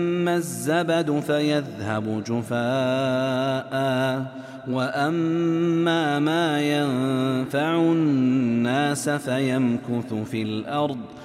أما الزبد فيذهب جفاء وأما ما ينفع الناس فيمكث في الأرض